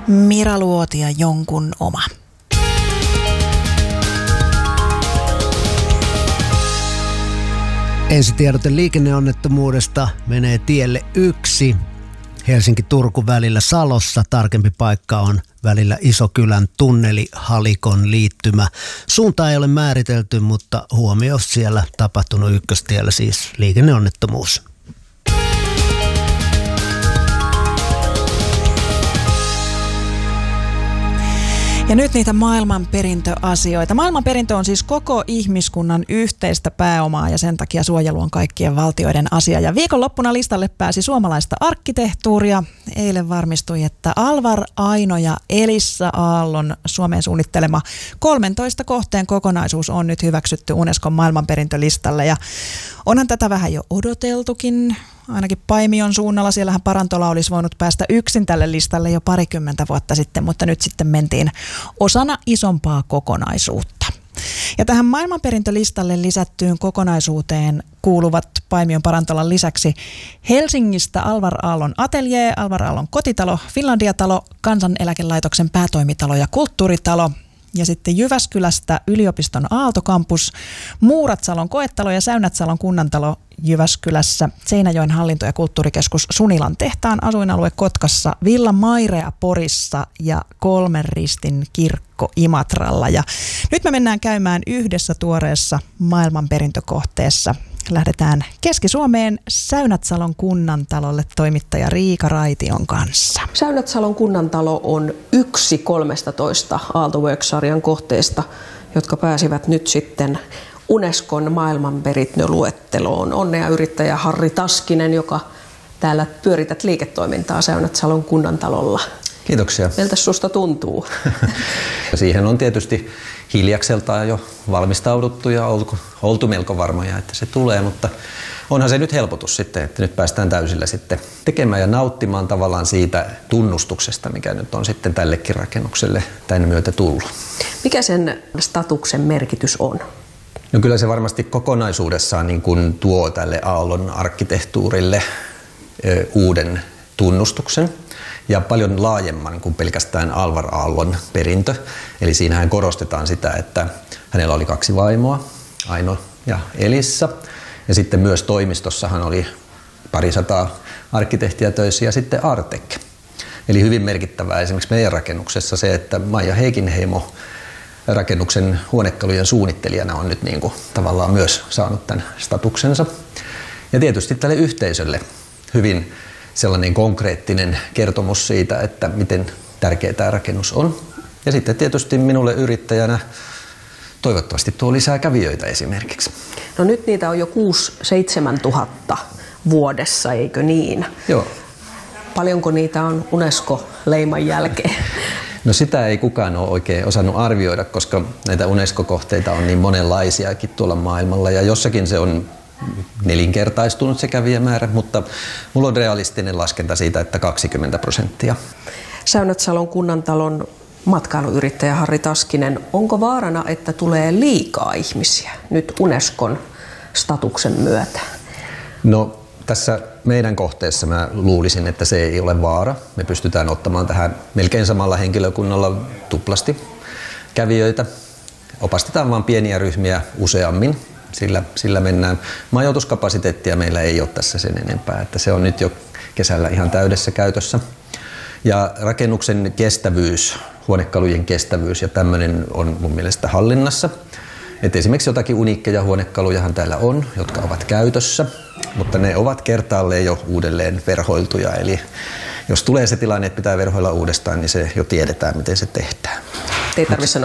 Mira Luoti ja Jonkun oma. Ensitiedote liikenneonnettomuudesta menee tielle 1 Helsinki-Turku välillä Salossa. Tarkempi paikka on välillä Isokylän tunneli Halikon liittymä. Suunta ei ole määritelty, mutta huomio siellä tapahtunut ykköstiellä, siis liikenneonnettomuus. Ja nyt niitä maailmanperintöasioita. Maailmanperintö on siis koko ihmiskunnan yhteistä pääomaa ja sen takia suojelu on kaikkien valtioiden asia. Ja viikonloppuna listalle pääsi suomalaista arkkitehtuuria. Eilen varmistui, että Alvar Aino ja Elissa Aallon Suomeen suunnittelema 13 kohteen kokonaisuus on nyt hyväksytty Unescon maailmanperintölistalle. Ja onhan tätä vähän jo odoteltukin. Ainakin Paimion suunnalla. Siellähän Parantola olisi voinut päästä yksin tälle listalle jo 20 vuotta sitten, mutta nyt sitten mentiin osana isompaa kokonaisuutta. Ja tähän maailmanperintölistalle lisättyyn kokonaisuuteen kuuluvat Paimion Parantolan lisäksi Helsingistä Alvar Aallon ateljee, Alvar Aallon kotitalo, Finlandia-talo, Kansaneläkelaitoksen päätoimitalo ja kulttuuritalo. Ja sitten Jyväskylästä yliopiston Aaltokampus, Muuratsalon koetalo ja Säynätsalon kunnantalo Jyväskylässä, Seinäjoen hallinto- ja kulttuurikeskus Sunilan tehtaan asuinalue Kotkassa, Villa Mairea Porissa ja Kolmen Ristin kirkko Imatralla. Ja nyt me mennään käymään yhdessä tuoreessa maailmanperintökohteessa. Lähdetään Keski-Suomeen Säynätsalon kunnantalolle toimittaja Riika Raition kanssa. Säynätsalon kunnantalo on yksi 13 Aalto-Works-sarjan kohteesta, jotka pääsivät nyt sitten Unescon maailmanperintöluetteloon. Onnea yrittäjä Harri Taskinen, joka täällä pyörität liiketoimintaa Säynätsalon kunnantalolla. Kiitoksia. Miltä susta tuntuu? Siihen on tietysti hiljakseltaan jo valmistauduttu ja oltu melko varmoja, että se tulee, mutta onhan se nyt helpotus sitten, että nyt päästään täysillä sitten tekemään ja nauttimaan tavallaan siitä tunnustuksesta, mikä nyt on sitten tällekin rakennukselle tämän myötä tullut. Mikä sen statuksen merkitys on? No kyllä se varmasti kokonaisuudessaan niin kuin tuo tälle Aallon arkkitehtuurille uuden tunnustuksen. Ja paljon laajemman kuin pelkästään Alvar Aallon perintö. Eli siinähän korostetaan sitä, että hänellä oli 2 vaimoa, Aino ja Elissa. Ja sitten myös toimistossahan oli 200 arkkitehtiä töissä ja sitten Artek. Eli hyvin merkittävää esimerkiksi meidän rakennuksessa se, että Maija Heikinheimo rakennuksen huonekalujen suunnittelijana on nyt niin kuin tavallaan myös saanut tämän statuksensa. Ja tietysti tälle yhteisölle hyvin sellainen konkreettinen kertomus siitä, että miten tärkeä tämä rakennus on. Ja sitten tietysti minulle yrittäjänä toivottavasti tuo lisää kävijöitä esimerkiksi. No nyt niitä on jo 6-7 tuhatta vuodessa, eikö niin? Joo. Paljonko niitä on UNESCO-leiman jälkeen? No sitä ei kukaan ole oikein osannut arvioida, koska näitä UNESCO-kohteita on niin monenlaisiakin tuolla maailmalla ja jossakin se on nelinkertaistunut se kävijämäärä, mutta mulla on realistinen laskenta siitä, että 20%. Säynätsalon kunnantalon matkailuyrittäjä Harri Taskinen, onko vaarana, että tulee liikaa ihmisiä nyt Unescon statuksen myötä? No tässä meidän kohteessa mä luulisin, että se ei ole vaara. Me pystytään ottamaan tähän melkein samalla henkilökunnalla tuplasti kävijöitä. Opastetaan vain pieniä ryhmiä useammin. Sillä mennään. Majoituskapasiteettia meillä ei ole tässä sen enempää, että se on nyt jo kesällä ihan täydessä käytössä. Ja rakennuksen kestävyys, huonekalujen kestävyys ja tämmöinen on mun mielestä hallinnassa. Et esimerkiksi jotakin uniikkeja huonekalujahan täällä on, jotka ovat käytössä, mutta ne ovat kertaalleen jo uudelleen verhoiltuja. Eli jos tulee se tilanne, että pitää verhoilla uudestaan, niin se jo tiedetään, miten se tehdään. Ei tarvitse